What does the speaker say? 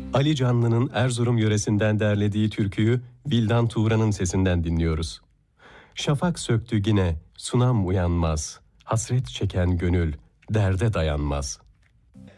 Ali Canlı'nın Erzurum yöresinden derlediği türküyü Vildan Tuğra'nın sesinden dinliyoruz. Şafak söktü yine, sunam uyanmaz, hasret çeken gönül derde dayanmaz.